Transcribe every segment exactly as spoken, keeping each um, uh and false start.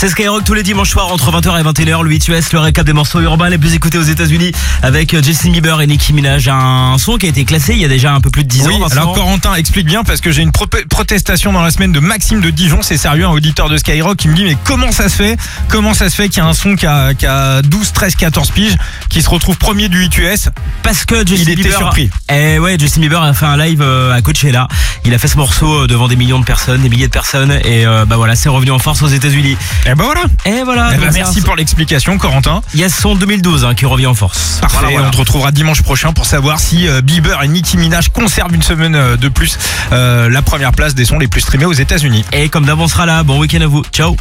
C'est Skyrock tous les dimanches soirs entre vingt heures et vingt et une heures. Le huit U S, le récap des morceaux urbains les plus écoutés aux États-Unis avec Justin Bieber et Nicki Minaj. Un son qui a été classé il y a déjà un peu plus de dix oui, ans. Vincent. Alors Corentin, explique bien parce que j'ai une pro- protestation dans la semaine de Maxime de Dijon. C'est sérieux, un auditeur de Skyrock qui me dit mais comment ça se fait Comment ça se fait qu'il y a un son qui a, qui a douze, treize, quatorze piges qui se retrouve premier du huit U S? Parce que Justin Il était Bieber, surpris. Eh ouais, Justin Bieber a fait un live euh, à Coachella. Il a fait ce morceau devant des millions de personnes, des milliers de personnes, et euh, bah voilà, c'est revenu en force aux États-Unis. Et ben voilà. Et voilà. Eh ben, donc, merci c'est un- pour l'explication, Corentin. Il y a ce son deux mille douze hein, qui revient en force. Parfait. Voilà, voilà. On te retrouvera dimanche prochain pour savoir si euh, Bieber et Nicki Minaj conservent une semaine euh, de plus euh, la première place des sons les plus streamés aux États-Unis. Et comme d'hab, on sera là. Bon week-end à vous. Ciao.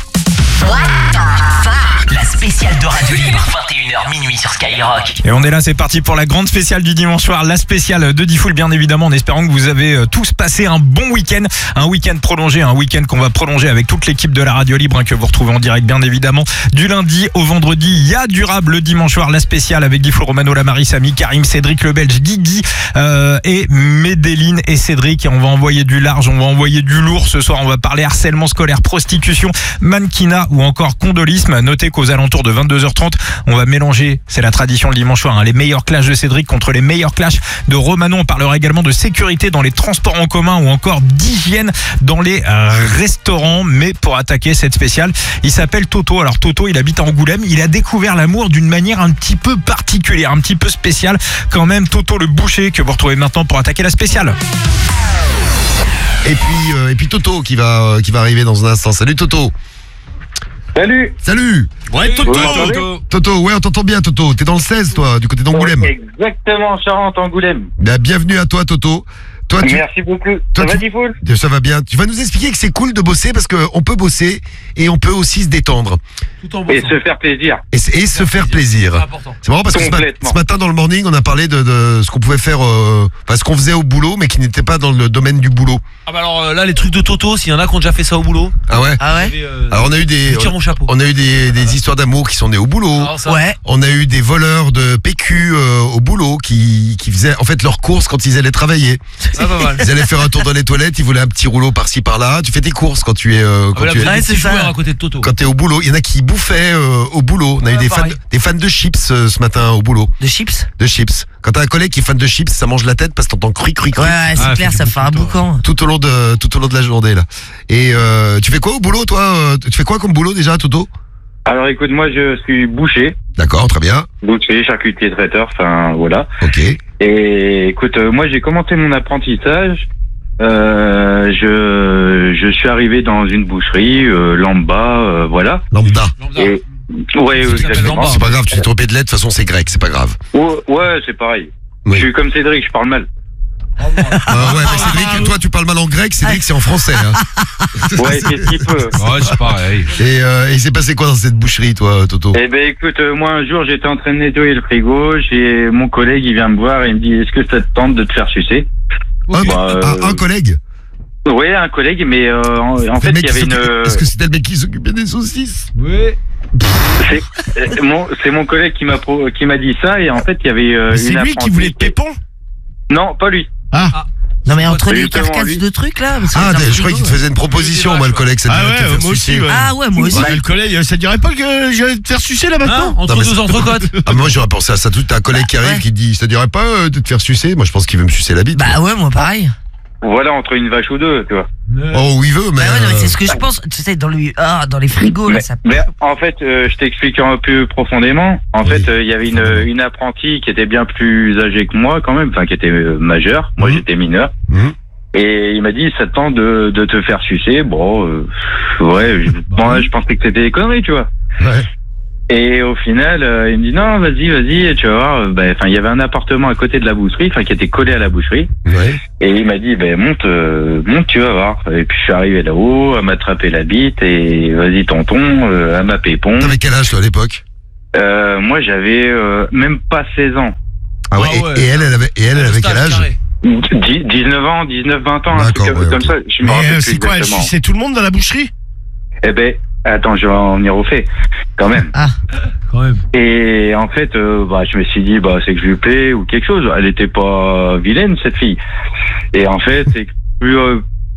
La spéciale de Radio Libre, vingt et une heures minuit sur Skyrock. Et on est là, c'est parti pour la grande spéciale du dimanche soir, la spéciale de Diffoul bien évidemment, en espérant que vous avez euh, tous passé un bon week-end, un week-end prolongé, un week-end qu'on va prolonger avec toute l'équipe de la Radio Libre hein, que vous retrouvez en direct bien évidemment du lundi au vendredi. Il y a durable le dimanche soir, la spéciale avec Diffoul, Romano, Lamari, Samy, Karim, Cédric, le Belge, Guigui euh, et Médéline et Cédric. Et on va envoyer du large, on va envoyer du lourd ce soir. On va parler harcèlement scolaire, prostitution, mannequinat ou encore condolisme. Notez qu'aux alentours de vingt-deux heures trente, on va mélanger, c'est la tradition le dimanche soir, hein, les meilleurs clashs de Cédric contre les meilleurs clashs de Romano. On parlera également de sécurité dans les transports en commun ou encore d'hygiène dans les euh, restaurants. Mais pour attaquer cette spéciale, il s'appelle Toto. Alors Toto, il habite à Angoulême. Il a découvert l'amour d'une manière un petit peu particulière, un petit peu spéciale quand même. Toto le boucher que vous retrouvez maintenant pour attaquer la spéciale. Et puis, euh, et puis Toto qui va, euh, qui va arriver dans un instant. Salut Toto. Salut. Salut. Ouais, Toto. Vous m'entendez Toto, ouais, on t'entend bien Toto. T'es dans le seize toi, du côté d'Angoulême. Ouais, exactement, Charente-Angoulême. Bah, bienvenue à toi Toto. Toi, tu, Merci beaucoup. toi, Ça va, tu- Diffoul? ça va bien. Tu vas nous expliquer que c'est cool de bosser parce qu'on peut bosser et on peut aussi se détendre Et se faire plaisir. et, s- et se faire plaisir. C'est marrant parce que ce, ma- Complètement. ce matin dans le morning, on a parlé de, de ce qu'on pouvait faire, euh, enfin ce qu'on faisait au boulot, mais qui n'était pas dans le domaine du boulot. Ah bah alors euh, là les trucs de Toto, s'il y en a qui ont déjà fait ça au boulot. Ah ouais. Ah ouais. Et, euh, Alors on a eu des, je tire mon chapeau. on a eu des, des histoires d'amour qui sont nées au boulot. Alors, ça, Ouais. On a eu des voleurs de P Q euh, au boulot qui, qui faisaient en fait leurs courses quand ils allaient travailler. Ah, pas mal. Ils allaient faire un tour dans les toilettes, ils voulaient un petit rouleau par-ci par-là. Tu fais tes courses quand tu es euh, Ah, quand bah là, tu vous es avez des c'est petits ça. joueurs à côté de Toto. quand t'es au boulot. Il y en a qui bouffaient euh, au boulot. On a eu Ah, des fans, pareil. des fans de chips euh, ce matin au boulot. De chips. De chips. Quand t'as un collègue qui est fan de chips, ça mange la tête parce que t'entends cri cri Ouais, cri ouais, c'est Ah, clair, fait ça du fait un boucan. boucan. tout au long de tout au long de la journée là. Et euh, tu fais quoi au boulot toi euh, Tu fais quoi comme boulot déjà, Toto? Alors écoute, moi je suis boucher. D'accord, très bien. Boucher, charcutier, traiteur, enfin voilà. Ok. Et écoute, euh, moi j'ai commencé mon apprentissage. Euh, je, je suis arrivé dans une boucherie, euh, lambda, euh, voilà. Lambda. Lambda. Et, ouais, Ça s'appelle exactement. lambda. C'est pas grave, tu t'es trompé de lettre. De toute façon, c'est grec, c'est pas grave. Ouais, ouais, c'est pareil. Oui. Je suis comme Cédric, je parle mal. Ah ouais, mais Cédric, toi tu parles mal en grec, Cédric c'est en français. Hein. Ouais, qu'est-ce qu'il peut. Ouais, c'est pareil. Et, euh, et il s'est passé quoi dans cette boucherie, toi, Toto? Eh ben écoute, euh, moi un jour j'étais en train de nettoyer le frigo, j'ai mon collègue il vient me voir et il me dit est-ce que ça te tente de te faire sucer? Un, Bah, euh, un- un collègue. Ouais, un collègue, mais euh, en, en Le fait mec il y qui avait une. s'occupe- Est-ce que c'était le mec qui s'occupait des saucisses? Oui. C'est euh, mon, c'est mon collègue qui m'a pro- qui m'a dit ça et en fait il y avait euh, Mais c'est une lui qui apprentie voulait te pépon? Non, pas lui. Non mais entre les Justement, carcasses lui. de trucs là. parce que Ah, c'est un je croyais qu'il te faisait une proposition, moi, le collègue. Ça Ah devait te ouais, faire moi aussi, sucer. ouais. Ah ouais, moi aussi. Ouais, le collègue, ça dirait pas que j'allais te faire sucer là Hein, maintenant? entre Non, mais deux c'est- entrecôtes. Ah, moi j'aurais pensé à ça tout. T'as un collègue qui arrive Ouais. qui dit ça te dirait pas euh, de te faire sucer? Moi je pense qu'il veut me sucer la bite. Bah ouais, moi pareil. Voilà, entre une vache ou deux, tu vois. Oh, où il veut, mais. Bah ouais, non, mais c'est euh, ce que je pense. Tu sais, dans les, ah, dans les frigos là, Mais, ça. mais en fait, euh, je t'explique un peu profondément. En Oui. fait, euh, il y avait une, une apprentie qui était bien plus âgée que moi quand même, enfin qui était euh, majeure. Moi Mhm. j'étais mineur. Mhm. Et il m'a dit ça te tente de, de te faire sucer. Bon, euh, ouais, je, moi je pensais que c'était des conneries, tu vois. Ouais. Et au final, euh, il me dit non, vas-y, vas-y, tu vas voir. euh, ben, enfin, il y avait un appartement à côté de la boucherie, enfin qui était collé à la boucherie. Ouais. Et il m'a dit, ben monte, euh, monte, tu vas voir. Et puis je suis arrivé là-haut, elle m'a attrapé la bite et vas-y tonton, euh, elle m'a pépon. T'avais quel âge, toi, à l'époque? Euh, moi j'avais euh, même pas seize ans. Ah ouais, Ah et- ouais. Et, elle, elle avait, et elle, elle avait quel âge? Carré. dix- dix-neuf ans, dix-neuf, vingt ans, un truc D'accord, comme, ouais, comme ok. ça. Je me Mais rappelle euh, plus c'est quoi, elle exactement. suçait tout le monde dans la boucherie? Eh ben, attends, je vais en venir au fait, quand même. Ah. Quand même. Et en fait, euh, bah, je me suis dit, bah, c'est que je lui plais ou quelque chose. Elle était pas vilaine, cette fille. Et en fait, c'est que plus, euh,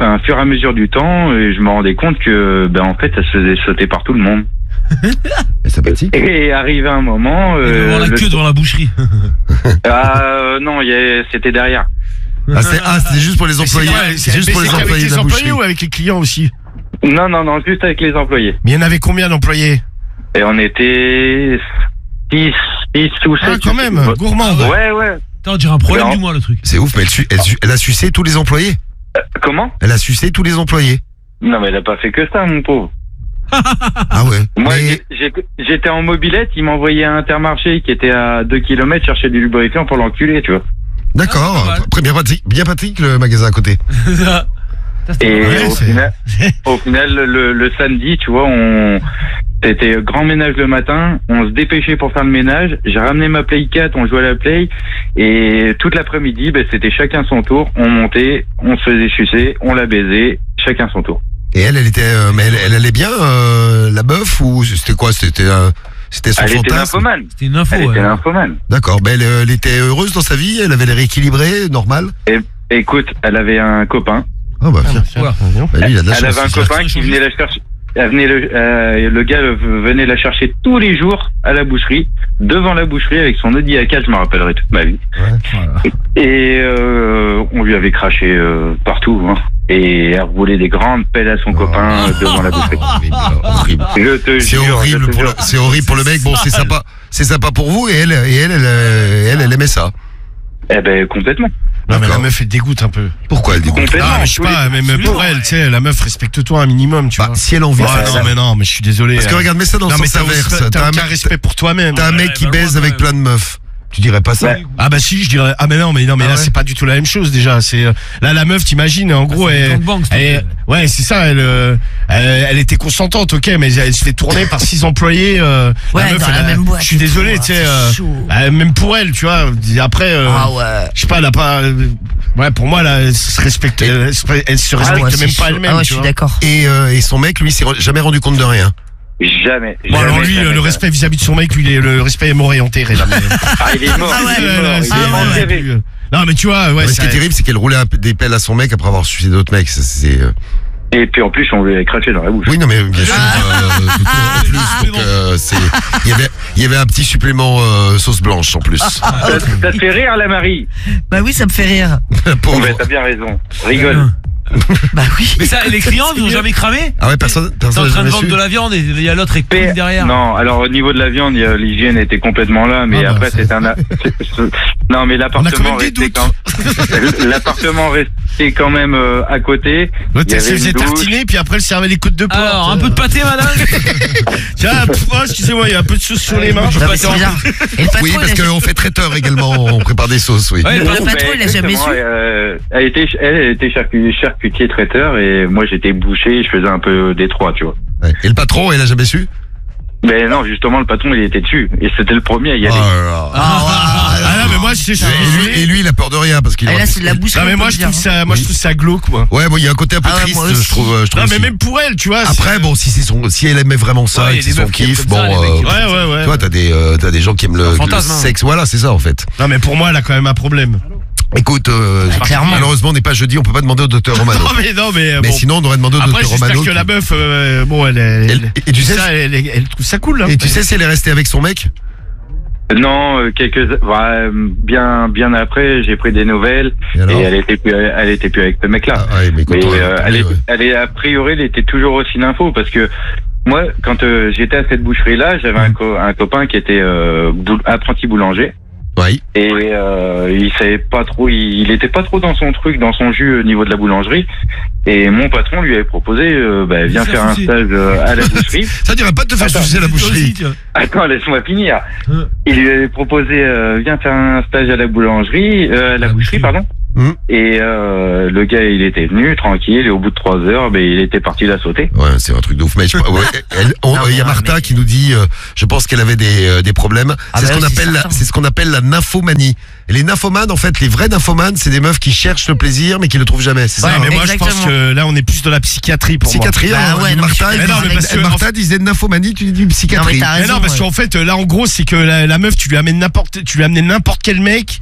un fur et à mesure du temps, et je me rendais compte que, ben en fait, ça se faisait sauter par tout le monde. C'est sympathique. Et arrivé un moment, Il doit euh, avoir la le- queue devant la boucherie. ah euh, non, il y a- c'était derrière. Ah, c'est ah, c'était juste pour les Mais c'est employés. quoi, C'est juste mais pour les c'est qu'avec employés de les la employés boucherie. ou avec les clients aussi? Non, non, non, juste avec les employés. Mais il y en avait combien d'employés? Et on était six, six ou sept. Ah, quand même, gourmand. Ouais, ouais. Attends, on dirait un problème Alors- du mois le truc. C'est ouf, mais elle, su- elle, su- elle a sucé tous les employés. Comment? Elle a sucé tous les employés. Non, mais elle a pas fait que ça, mon pauvre. Ah ouais. Moi, Mais j'ai- j'étais- j'étais en mobilette, il m'envoyait à Intermarché qui était à deux kilomètres chercher du lubrifiant pour l'enculer, tu vois. d'accord. Ah, pas mal. Après, bien pratique, bien pratique le magasin à côté. Ça, c'était Et pas mal. Ouais, au, c'est- final, au final, le, le samedi, tu vois, on c'était grand ménage le matin, on se dépêchait pour faire le ménage. J'ai ramené ma Play quatre, on jouait à la Play, et toute l'après-midi, ben, c'était chacun son tour. On montait, on se faisait sucer, on la baisait, chacun son tour. Et elle, elle était, euh, mais elle, elle allait bien, euh, la meuf, ou c'était quoi? C'était, euh, c'était son Elle était fantasme. nymphomane. C'était une info. Elle ouais. était nymphomane. D'accord. Ben elle, euh, elle était heureuse dans sa vie. Elle avait l'air équilibrée, normal. Écoute, elle avait un copain. Ah bah, tiens. Voilà. Bah, lui, il a de la Elle chance. avait un aussi. copain qui venait la chercher. Elle venait le, euh, le gars euh, venait la chercher tous les jours à la boucherie, devant la boucherie avec son Audi A quatre, je me rappellerai toute ma vie. Et euh, on lui avait craché euh, partout, hein. Et elle roulait des grandes pelles à son copain euh, devant la boucherie. Horrible, horrible. Je te C'est jure, horrible je te pour le, jure. c'est horrible pour le mec. Bon, c'est sympa, c'est sympa pour vous. Et elle, et elle, elle, euh, elle, elle aimait ça. Eh ben complètement. Non, mais la D'accord. meuf, elle dégoûte un peu. Pourquoi elle dégoûte? Complètement. Ah, mais je sais tous les- pas, même absolument, pour elle, ouais. tu sais, la meuf, respecte-toi un minimum, tu Bah, vois. si elle a envie. Ah, ça- non, mais non, mais je suis désolé. Parce que hein. regarde, mets ça dans le Non, mais sens t'as inverse. aussi- T'as t'as un, aucun respect pour toi-même. t'as un mec Ouais, qui bah, baise moi, avec quand plein de meufs. Tu dirais pas ça? Ouais. Ah bah si, je dirais. Ah mais non, mais non, mais Ah là ouais. c'est pas du tout la même chose déjà. C'est euh, là la meuf, t'imagines, en gros, c'est elle, des gangbangs, s'il te elle- plaît. ouais, c'est ça. Elle, euh, elle, elle était consentante, ok, mais elle se fait tourner par six employés. Euh, Ouais, meuf, dans elle la a- même boîte. Je suis et désolé, tout, tu sais. c'est euh, chaud. euh, même pour elle, tu vois. Après, euh, Ah ouais. je sais pas, elle a pas. euh, ouais, pour moi, là, elle se respecte. Elle, se- elle se Ah respecte ouais, même c'est pas chaud. elle-même. Ah ouais, tu je suis vois. d'accord. Et, euh, et son mec, lui, s'est re- jamais rendu compte de rien. Jamais. Bon alors jamais, lui, jamais, le jamais. respect vis-à-vis de son mec, lui, il est- le respect est mort et enterré là. Mais... Ah, il est mort. Ah ouais, il est Ouais, mort, là, il c'est- est mort. ouais, Il avait- plus- Non mais tu vois, ouais, Mais ce ça- qui est terrible, c'est qu'elle roulait un peu des pelles à son mec après avoir sucé d'autres mecs. Ça, c'est. euh, Et puis en plus, on lui avait craché dans la bouche. Oui, non, mais bien sûr. euh, tout- en plus, donc, euh, c'est. Il y avait, il y avait un petit supplément euh, sauce blanche en plus. Ça, ça te fait rire, la Marie? Bah oui, ça me fait rire. Bon, Pauvre. ben, t'as bien raison. Rigole. Bah oui. Mais ça, les clients, ils ont jamais cramé? Ah ouais, personne, T'es en personne n'a train de jamais vendre su. de la viande et il y a l'autre qui Mais- coule derrière. Non, alors au niveau de la viande, il y a- l'hygiène était complètement là, mais Ah bah, après ça- c'est un. a- c'est- c'est- Non, mais On a quand l'appartement même des restait doutes. quand l'appartement restait quand même euh, à côté. L'autre, Il y elle se avait faisait une douche. tartiner, puis après elle servait les côtes de porc. Alors, un peu de pâté, madame? Tiens, pff, oh, excusez-moi, il y a un peu de sauce sur les mains. Non, mais c'est bizarre. Et le patron, Oui, parce il a- qu'on fait traiteur également, on prépare des sauces, oui. Ouais, le patron, patron, il a jamais exactement, su. euh, elle était, elle, elle était charcu- charcutier traiteur et moi j'étais boucher, je faisais un peu des trois, tu vois. Ouais. Et le patron, elle a jamais su? Mais non, justement, le patron il était dessus et c'était le premier à y aller. Oh là là. Ah non, mais moi, je sais, je suis Et lui, désolé. et lui, il a peur de rien parce qu'il Ah, aura- là, c'est de la bouche. Non, mais moi, je trouve ça, moi, je trouve ça glauque, moi. Ouais, bon, il y a un côté un peu Ah ouais, triste, moi je aussi. trouve. Je trouve Non, mais aussi. même pour elle, tu vois. Après, c'est- bon, si c'est son, si elle aimait vraiment ça, Ouais, et il y que a c'est des son meufs qui aiment kiff, comme bon, ça, les euh, mecs qui Ouais, ouais, ouais. toi, t'as des, euh, t'as des gens qui aiment le, Un le fantasme, hein. sexe, voilà, c'est ça en fait. Non, mais pour moi, elle a quand même un problème. Écoute, euh, Ah, clairement. malheureusement, on n'est pas jeudi, on peut pas demander au docteur Romano. Non, mais non, mais. Mais bon. sinon, on aurait demandé au Après, docteur j'espère Romano. que qui- la meuf, euh, bon, elle, elle, Elle- et tu sais- ça, elle, elle- elle trouve ça cool, hein. Et tu sais si elle est restée avec son mec? Non, euh, quelques, ouais, bien, bien après, j'ai pris des nouvelles Et alors? et elle était plus, elle était plus avec ce mec-là. Ah, ouais, mais écoute, Mais on- euh, on- elle, est, ouais. elle est, a priori, elle était toujours aussi d'info parce que moi, quand euh, j'étais à cette boucherie-là, j'avais un, co- un copain qui était euh, boul- apprenti boulanger Ouais. et euh, il savait pas trop, il, il était pas trop dans son truc, dans son jus au niveau de la boulangerie. Et mon patron lui avait proposé, euh, bah, viens Ça faire un suffit. stage euh, à la boucherie. Ça dirait pas de te faire Attends, sucer la Toi aussi, boucherie. tiens. Attends, laisse-moi finir. Hein. Il lui avait proposé, euh, viens faire un stage à la boulangerie, euh, à la La boucherie, boucherie. pardon. Hum. Et euh, le gars, il était venu tranquille, et au bout de trois heures, ben, il était parti la sauter. Ouais, c'est un truc de ouf. Mais je- ouais, elle- on- Non, il y a mais Martha ouais, qui nous dit, euh, je pense qu'elle avait des, euh, des problèmes. Ah c'est bah ce qu'on oui, c'est appelle, la, certain. c'est ce qu'on appelle la nymphomanie. Et les nymphomanes, en fait, les vrais nymphomanes, c'est des meufs qui cherchent le plaisir mais qui le trouvent jamais. C'est ça. Ouais, hein mais moi, je pense Exactement. que là, on est plus dans la psychiatrie pour Psychiatrie, Bah hein, ouais, non, mais je suis Martha, d'accord elle avec disait- parce que, Martha disait nymphomanie, tu dis Non, mais psychiatrie. t'as moi. Mais raison. non, parce ouais. qu'en fait, là, en gros, c'est que la, la meuf, tu lui amènes n'importe, tu lui amènes n'importe quel mec.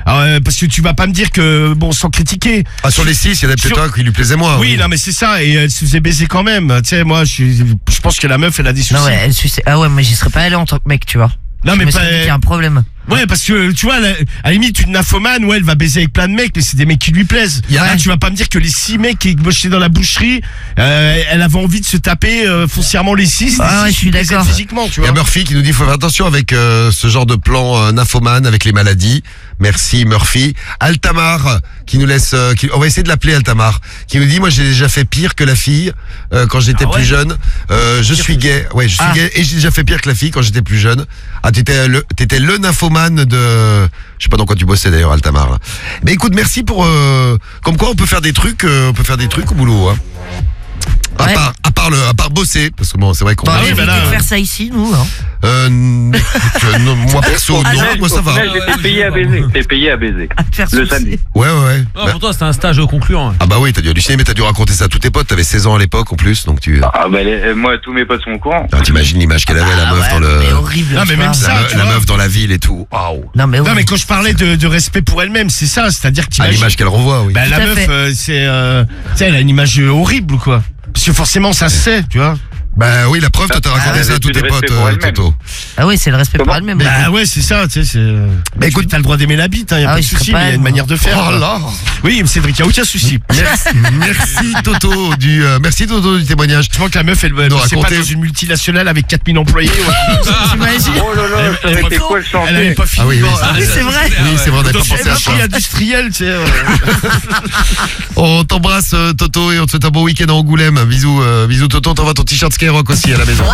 Alors, euh, parce que tu vas pas me dire que, bon, sans critiquer. Ah, sur les six, il y en a peut-être Sur- un qui lui plaisait moins. Oui, non, mais c'est ça, et elle se faisait baiser quand même. Tu sais, moi, je, suis- je pense que la meuf, elle a des soucis. Non, ouais, elle suçait- Ah ouais, mais j'y serais pas allé en tant que mec, tu vois. Non, Je mais me pas- serais dit qu'il y a un problème. Ouais, parce que tu vois, la- à la limite, une nymphomane, ouais, elle va baiser avec plein de mecs, mais c'est des mecs qui lui plaisent. Y a- Là, tu vas pas me dire que les six mecs qui bossaient dans la boucherie, euh, elle avait envie de se taper euh, foncièrement les six. les Ah six ouais, je qui suis plaisaient d'accord. Physiquement, tu Il y a vois. Murphy qui nous dit faut faire attention avec euh, ce genre de plan euh, nymphomane avec les maladies. Merci Murphy. Altamar qui nous laisse, euh, qui- on va essayer de l'appeler Altamar, qui nous dit moi j'ai déjà fait pire que la fille euh, quand j'étais Ah ouais. plus jeune. Euh, je suis gay, ouais je suis Ah. gay et j'ai déjà fait pire que la fille quand j'étais plus jeune. Ah t'étais le, t'étais le nymphomane de, je sais pas dans quoi tu bossais d'ailleurs Altamar. Là. Mais écoute merci pour, euh, comme quoi on peut faire des trucs, euh, on peut faire des trucs au boulot. Hein. À Ouais. part, à part le, à part bosser, parce que bon c'est vrai qu'on. Bon, on Ah va oui, bah éviter là, de euh, faire ça ici, nous. Hein. Euh, écoute, euh, non, moi perso, non, moi ça va. Là, j'étais payé à baiser. J'étais payé à baiser. À te faire Le sucer. samedi. Ouais, ouais, ouais. Non, Bah, pour toi, c'était un stage concluant. ah bah oui, t'as dû halluciner, mais t'as dû raconter ça à tous tes potes. T'avais seize ans à l'époque en plus, donc tu. Ah bah les- moi, tous mes potes sont au courant. Ah, t'imagines l'image qu'elle avait, la Ah meuf ouais, dans le. mais horrible. Non, tu mais vois. même ça, La, me- tu la vois. meuf dans la ville et tout. Waouh. Non, mais, Non, ouais. mais quand je parlais de, de respect pour elle-même, c'est ça, c'est-à-dire que Ah, t'imagines- l'image qu'elle renvoie, oui. Bah, la Tout à meuf, fait. euh, c'est, euh, tu sais, elle a une image horrible, quoi. Parce que forcément, ça se sait, tu vois. Bah oui, la preuve, toi t'as raconté elle ça à avait tous plus tes de respect potes, pour euh, elle-même. Toto. Ah oui, c'est le respect pour Comment elle-même. Bah ouais, c'est ça, tu sais, c'est. Bah écoute- écoute, t'as le droit d'aimer la bite, hein, y a Ah pas oui, de je serais souci, pas mais il y a elle, une moi. manière de faire. Oh quoi. là. Oui, mais Cédric, y a aucun souci. Merci, merci Toto du, euh, merci Toto du témoignage. Je pense que la meuf, elle Nous bossait pas raconter- dans une multinationale avec quatre mille employés. ouais. T'imagines? Oh là là, ça aurait été quoi le Elle avait chantier? pas fini. Ah oui, oui, dans- ça- Oui, c'est vrai. Oui, c'est vrai, on n'avait dans pas une pensé à ça. industrie industrielle, tu sais. euh. On t'embrasse euh, Toto et on te souhaite un bon week-end à Angoulême. Bisous, euh, bisous Toto, on t'envoie ton t-shirt Skyrock aussi à la maison.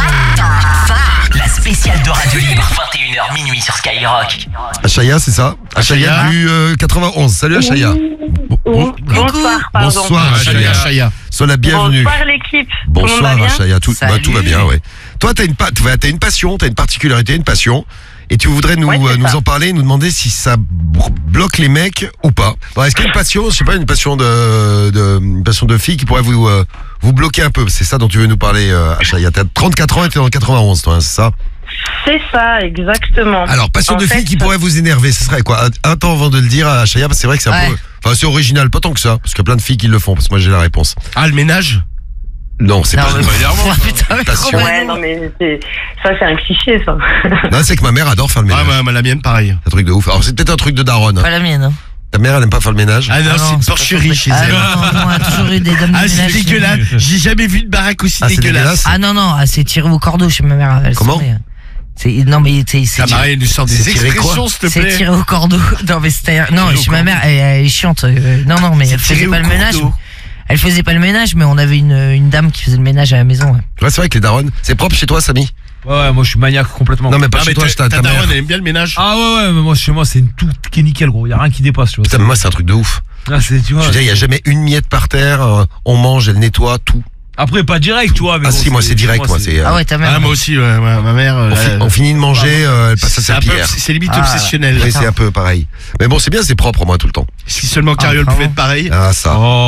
La spéciale de Radio Libre, vingt et une heures minuit sur Skyrock. Achaya, c'est ça Achaya Achaya. du euh, quatre-vingt-onze. Salut Achaya. Bon- Bonsoir, pardon. bonsoir Achaya. Chaya. Sois la bienvenue. Bonsoir l'équipe. Tout le monde va Bonsoir bien? Achaya. Tout, bah, Salut. tout va bien, ouais. Toi, t'as une, pa- t'as t'as une passion, t'as une particularité, une passion. Et tu voudrais nous, Ouais, c'est euh, nous ça. en parler, nous demander si ça bro- bloque les mecs ou pas. Bon, est-ce qu'il y a une passion, je sais pas, une passion de, de, une passion de fille qui pourrait vous, euh, vous bloquer un peu? C'est ça dont tu veux nous parler, euh, Achaya. T'as trente-quatre ans et t'es dans le quatre-vingt-onze, toi, hein, c'est ça? C'est ça, exactement. Alors, passion En de fait, fille qui pourrait vous énerver, ce serait quoi? Un un temps avant de le dire à Achaya, parce que c'est vrai que c'est un Ouais. peu, enfin, c'est original, pas tant que ça, parce qu'il y a plein de filles qui le font, parce que moi j'ai la réponse. Ah, le ménage. Non, c'est Non, pas mais- Oh, putain, mais Passion. trop Ouais, non, mais c'est, ça, c'est un cliché, ça. Non, c'est que ma mère adore faire le Ah, ménage. ouais, ouais, la mienne, pareil. C'est un truc de ouf. Alors, c'est peut-être un truc de daronne. Pas la mienne. Hein. Ta mère, elle aime pas faire le ménage. Ah non, Ah c'est non, une c'est porcherie pas chez ah, elle. non, non, on a toujours eu des dames de Ah, c'est ménage chez dégueulasse. nous. J'ai jamais vu de baraque aussi Ah, c'est dégueulasse. dégueulasse. Ah non, non, ah, c'est tiré au cordeau chez ma mère. Elle Comment s'en est- c'est, non, mais c'est, c'est, Ah, Marie, elle nous sort des C'est tiré quoi expressions, s'il te c'est plaît. tiré au cordeau. Non, mais c'était, non, Tiré au chez ma cordeau. mère, elle, elle est chiante. Euh, non, non, mais C'est elle faisait tiré pas au le ménage. cordeau. Elle faisait pas le ménage, mais on avait une, une dame qui faisait le ménage à la maison. Ouais. Ouais, c'est vrai que les daronnes. C'est propre chez toi, Samy? Ouais, ouais, moi je suis maniaque complètement. Non, mais pas Non, chez mais toi, ta- chez ta, ta ta mère. daronne, elle aime bien le ménage. Ah ouais, ouais, mais moi chez moi c'est une tout qui est nickel, gros. Y a rien qui dépasse, tu vois. Putain, mais moi, c'est un truc de ouf. Ah, c'est, tu Je vois. veux dire, il y a jamais une miette par terre. euh, On mange, elle nettoie, tout. Après, pas direct, tu vois. Mais Ah bon, si, moi, c'est direct, moi. C'est, euh, Ah ouais, ta mère. Ah, moi aussi, ouais, ouais, ma mère. euh, on, fi- elle- on finit de manger, euh, elle passe à c'est un sa peu- pierre. c'est limite Ah, obsessionnel. Oui, c'est un peu pareil. Mais bon, c'est bien, c'est propre, moi, tout le temps. Si seulement Ah, Cariole bravo. pouvait être pareil. Ah, ça. Oh.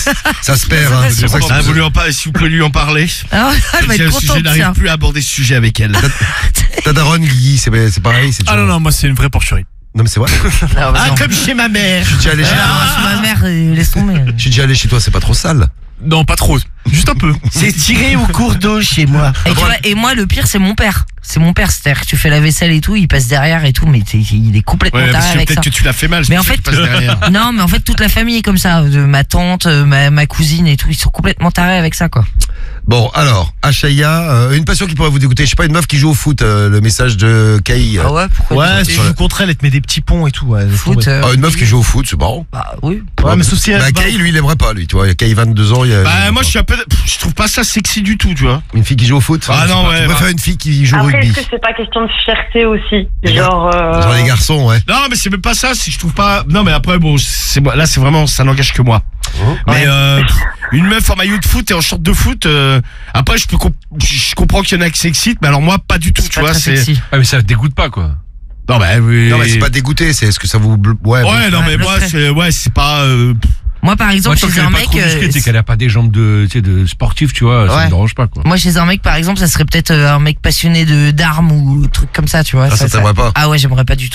Ça se perd, hein. C'est pour ça que Ah, c'est- vous lui en parlez, si vous pouvez lui en parler. Ah, elle va C'est être un sujet, contente, je n'arrive tiens. plus à aborder ce sujet avec elle. Ta daronne, Guigui, c'est c'est pareil. c'est Ah non, toujours- non, moi c'est une vraie porcherie. Non, mais c'est vrai. Ah, bah, Ah, non. comme chez ma mère. Je suis déjà allé chez toi. Ah, chez ma mère, euh, laisse tomber. Je suis déjà allé chez toi, c'est pas trop sale. Non, pas trop. Juste un peu. C'est tiré au cours d'eau chez moi. Et, tu vois, et moi, le pire, c'est mon père. C'est mon père, c'est-à-dire que tu fais la vaisselle et tout, il passe derrière et tout, mais t'es- il est complètement Ouais, parce taré que avec ça. peut-être que tu l'as fait mal. c'est Mais pour en ça fait, qu'il passe derrière. non, mais en fait, toute la famille est comme ça. De ma tante, euh, ma, ma cousine et tout, ils sont complètement tarés avec ça, quoi. Bon, alors, Achaya, euh, une passion qui pourrait vous dégoûter. Je sais pas, une meuf qui joue au foot, euh, le message de Kay. euh, Ah ouais, pourquoi Ouais, tu- si tu joues contre elle, elle te met des petits ponts et tout. Ouais, laisse Foot, tomber. euh, Ah, une meuf qui joue au foot, c'est marrant. Bah oui. Ouais, mais sauf si elle Bah, va- Kay, lui, il aimerait pas, lui, tu vois. Kay, vingt-deux ans, il y a. Bah, moi, je suis un peu. Pff, Je trouve pas ça sexy du tout, tu vois. Une fille qui joue au foot. Ah, je sais non, pas. ouais, Tu préfères bah. une fille qui joue au Après, rugby. est-ce que c'est pas question de fierté aussi? Les gars- Genre, euh... Genre les garçons, ouais. Non, mais c'est même pas ça. Si je trouve pas. Non, mais après, bon, c'est là, c'est vraiment, ça n'engage que moi. Mais euh, une meuf en maillot de foot et en short de foot. euh, après, je peux, comp- je comprends qu'il y en a qui s'excitent, mais alors moi, pas du tout. C'est Tu pas vois, très c'est. sexy. Ah, mais ça dégoûte pas, quoi. Non, bah oui. Non, mais c'est pas dégoûté, c'est est-ce que ça vous. bl- Ouais, bon. Ouais, non, mais Ouais, moi, le fait. c'est, ouais, c'est pas. euh, Moi, par exemple, Moi, tant chez qu'elle un est pas mec, trop musclée, euh, tu sais qu'elle a pas des jambes de, tu sais, de sportif, tu vois, ça Ouais. me dérange pas, quoi. moi, chez un mec, par exemple, ça serait peut-être euh, un mec passionné de d'armes ou truc comme ça, tu vois. Ah, ça t'aimerait pas. Ah ouais, j'aimerais pas du tout.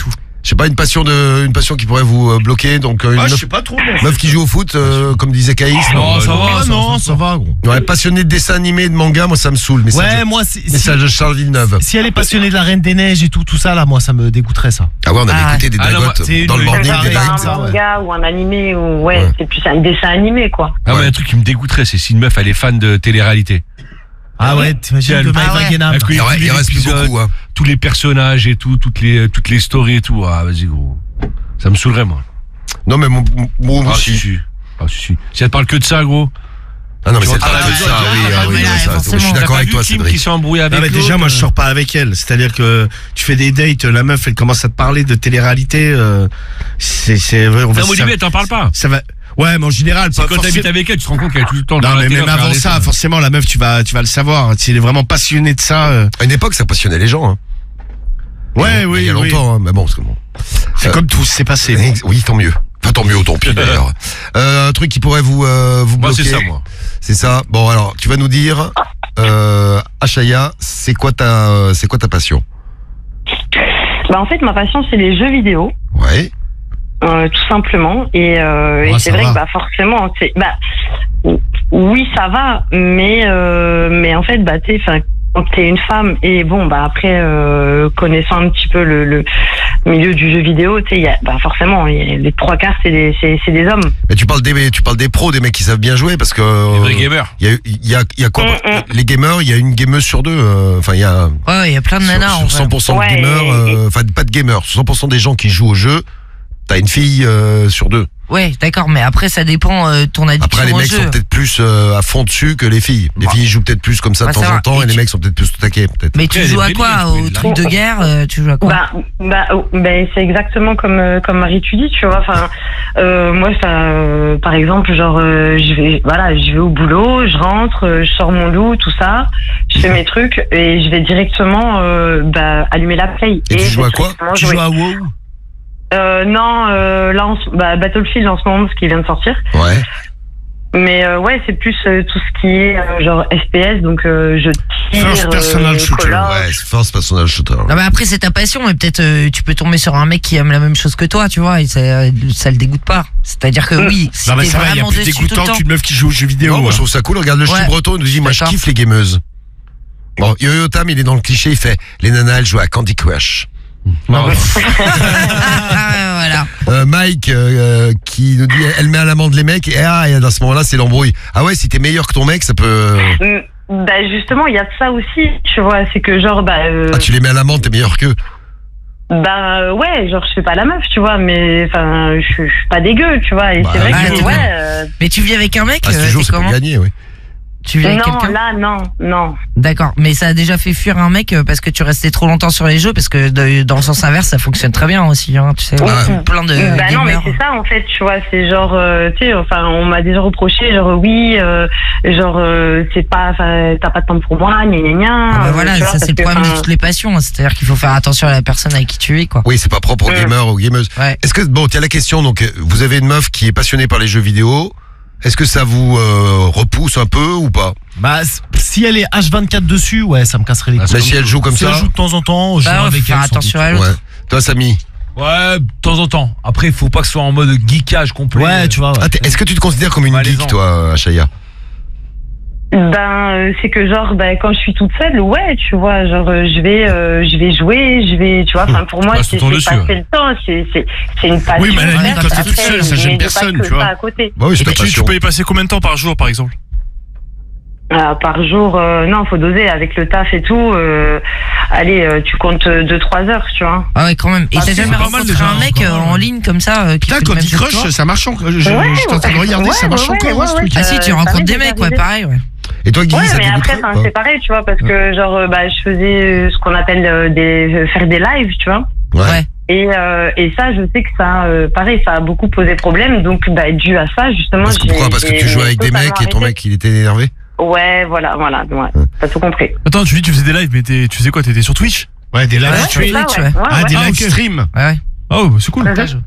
Je sais pas, une passion de, une passion qui pourrait vous euh, bloquer, donc euh, une Ah, je meuf, sais pas trop. moi. meuf qui joue au foot, euh, comme disait Caïs. Non, ça va, Ah ça, non, ça, ça va, gros. Ouais, passionné de dessin animé et de manga, moi ça me saoule. Message, Ouais, moi, c'est- message de Charles Villeneuve. si elle est passionnée de la Reine des Neiges et tout, tout ça, là, moi, ça me dégoûterait, ça. Ah ouais, on avait Ah, écouté des ah, non, dagottes moi, c'est dans une- le morning, une- des une- dagottes. un ça, ouais. manga ou un animé ou ouais, Ouais. c'est plus un dessin animé quoi. Ah, Ouais. mais un truc qui me dégoûterait, c'est si une meuf elle est fan de télé-réalité. Ah ouais, t'imagines Quel- de Ah Maëva ouais. Guénam. Avec Il, les- reste- tous il les reste plus épisodes, beaucoup, hein. tous les personnages et tout, toutes les, toutes les stories et tout. Ah, vas-y, gros. Ça me saoulerait, moi. Non, mais mon, mon, mon Ah, si, aussi. si. Ah, si, si. Si elle parle que de ça, gros. Ah non, mais Tu c'est vois, pas ah, que la ça, maison, oui, ah, ah, oui, mais là, oui, ça, forcément. je suis T'as d'accord pas avec vu toi, Kim Cédric. qui s'est embrouillé avec Non, mais déjà, l'autre, moi, je euh, sors pas avec elle. C'est-à-dire que tu fais des dates, la meuf, elle commence à te parler de télé-réalité. Euh, c'est, c'est, on va, Non, mais au ça, début, elle t'en parle pas. ça va. Ouais, mais en général, C'est pas quand forcément- t'habites avec elle, tu te rends compte qu'elle est tout le temps Non, dans la mais télé même à faire avant des ça, dessins. forcément, la meuf, tu vas, tu vas le savoir. Si elle est vraiment passionnée de ça. euh, À une époque, ça passionnait les gens. Hein. Ouais, Mais oui, Il y a oui. longtemps, hein, mais bon, c'est bon. C'est Euh, comme tout, c'est passé. Ex- Oui, tant mieux. Enfin, tant mieux, tant pis d'ailleurs. Euh, un truc qui pourrait vous, euh, vous Moi, bloquer. c'est ça, moi. C'est ça. Bon, alors, tu vas nous dire, euh, Achaya, c'est quoi ta, c'est quoi ta passion? Bah en fait ma passion c'est les jeux vidéo. Ouais. Euh, tout simplement et, euh, Ouais, et c'est ça vrai va. que bah forcément c'est bah oui ça va mais euh, mais en fait bah tu sais enfin quand t'es une femme et bon bah après euh, connaissant un petit peu le, le milieu du jeu vidéo tu sais il y a bah forcément il y a les trois quarts c'est des c'est, c'est des hommes. Mais tu parles des, tu parles des pros, des mecs qui savent bien jouer, parce que. Les vrais euh, gamers. Il y a, il y a, il y a quoi? Mm, mm. Les gamers, il y a une gameuse sur deux. euh, Enfin, il y a. Ouais, il y a plein de Sur, nanas, sur en vrai. cent pour cent Ouais, de gamers, et- euh, enfin pas de gamers, sur cent pour cent des gens qui jouent au jeu, t'as une fille euh, sur deux. Ouais, d'accord, mais après, ça dépend euh, de ton addiction Après les au mecs jeu. sont peut-être plus euh, à fond dessus que les filles. Les Bah. filles jouent peut-être plus comme ça de Bah, temps ça en va. temps, Et et les tu- mecs sont peut-être plus au taquet, peut-être. Mais tu Après, joues elle à est quoi? belle, Au mais truc de guerre euh, Tu joues à quoi? Bah, bah, oh, ben, c'est exactement comme euh, comme Marie tu dis, tu vois. Enfin, euh, moi, ça, euh, par exemple, genre, euh, je vais, voilà, je vais au boulot, je rentre, euh, je sors mon loup, tout ça, je fais mes trucs et je vais directement, euh, bah, allumer la play. Et tu je joues vais à quoi? directement Tu jouer. joues à WoW? Euh, non, euh, là, en ce- bah, Battlefield en ce moment, parce qu'il vient de sortir. Ouais. Mais euh, ouais, c'est plus euh, tout ce qui est euh, genre F P S, donc euh, je tire. First personal euh, shooter, Call of. Ouais, c'est first personal shooter. Non, mais après, c'est ta passion, mais peut-être euh, tu peux tomber sur un mec qui aime la même chose que toi, tu vois, et ça, ça le dégoûte pas. C'est-à-dire que oui, si Non, mais t'es ça va, il y a vraiment plus dessus tout dégoûtant le temps. qu'une meuf qui joue aux jeux vidéo. Non, moi hein. je trouve ça cool. Regarde le Ouais. ch'ti breton, il nous dit, moi je D'accord. kiffe les gameuses. Bon, Yo-Yo Tam, il est dans le cliché, il fait, les nanas, elles jouent à Candy Crush. Non, Ah, voilà. Euh, Mike, euh, qui nous dit, elle met à l'amende les mecs, et ah, et à ce moment-là, c'est l'embrouille. Ah ouais, si t'es meilleur que ton mec, ça peut. Mm, Bah justement, il y a de ça aussi, tu vois. C'est que genre, bah. euh, Ah, tu les mets à l'amende, t'es meilleur qu'eux. Bah euh, ouais, genre je fais pas la meuf, tu vois, mais enfin je je suis pas dégueu, tu vois, et Bah, c'est vrai ouais, que t'es ouais. bien. euh, Mais tu vis avec un mec Ah, euh, ce jour, t'es c'est pour comment? gagner, oui. Tu vis avec non, quelqu'un? là non, non. D'accord, mais ça a déjà fait fuir un mec euh, parce que tu restais trop longtemps sur les jeux, parce que de- dans le sens inverse, ça fonctionne très bien aussi, hein, tu sais. Oui. euh, plein de bah non, mais gamers. c'est ça en fait, tu vois, c'est genre, euh, tu sais, enfin on m'a déjà reproché, genre oui, euh, genre euh, c'est pas, enfin t'as pas de temps pour moi, gna gna gna. Ah bah euh, voilà, tu vois, ça parce c'est le que, problème de enfin, toutes les passions, hein, c'est-à-dire qu'il faut faire attention à la personne avec qui tu es, quoi. Oui, c'est pas propre aux Mm. gamers, aux gameuses. Ouais. Est-ce que, bon, tiens la question, donc, euh, vous avez une meuf qui est passionnée par les jeux vidéo. Est-ce que ça vous euh, repousse un peu ou pas? Bah, c- si elle est H vingt-quatre dessus, ouais, ça me casserait les Ah, couilles. Mais si elle joue comme Si ça. elle joue de temps en temps, je joue Bah ouais, avec faut faire elle. sans attention doute. à l'autre. Ouais. Toi, Samy. Ouais, de temps en temps. Après, faut pas que ce soit en mode geekage complet. Ouais, tu vois. Ouais. Ah, t'es- est-ce que tu te considères comme une Malaisant. geek, toi, Achaya? Ben euh, c'est que genre, ben quand je suis toute seule, ouais, tu vois, genre euh, je vais, euh, je vais jouer, je vais, tu vois, enfin pour moi Passe c'est ton temps c'est dessus, passer le temps, c'est c'est c'est une passion. Oui, mais à la limite, certes, quand t'es après, toute seule, ça mais gêne j'ai pas personne, que tu vois. ça à côté. Bah oui, c'est Et ta puis, tu, tu passion. peux y passer combien de temps par jour, par exemple? Euh, par jour, euh, non, faut doser avec le taf et tout. Euh, allez, euh, tu comptes deux trois heures, tu vois. Ah ouais, quand même. Et Ah, t'as c'est jamais pas mal rencontré déjà, un mec quand euh, même. en ligne comme ça euh, qui Putain, fait le même Candy jeu que toi? Crush, ça marche encore. Je- je- Ouais, J'étais en train de ouais, regarder, ça ouais, marche ouais, encore, ouais, hein, ce ouais. truc. Ah si, tu Euh, rencontres ça des m'est mecs, déjà ouais, arrivé. pareil, ouais. Et toi, Guy, Ouais, ça te mais après, dégoûterait enfin, ou c'est pas? pareil, tu vois, parce que genre, euh, bah, je faisais euh, ce qu'on appelle euh, des euh, faire des lives, tu vois. Ouais. Et, euh, et ça, je sais que ça, euh, pareil, ça a beaucoup posé problème. Donc, bah, dû à ça, justement. Parce que j'ai- pourquoi? Parce que j'ai tu jouais avec des totalement mecs et ton arrêté. mec, il était énervé? Ouais, voilà, voilà, ouais. T'as tout compris. Attends, tu dis tu faisais des lives, mais t'es- tu faisais quoi? T'étais sur Twitch? Ouais, des live Ouais, stream. Twitch, ouais. ouais. Ah, des Ah, live ok. stream. Ouais, ouais. Oh, c'est cool. Mhm.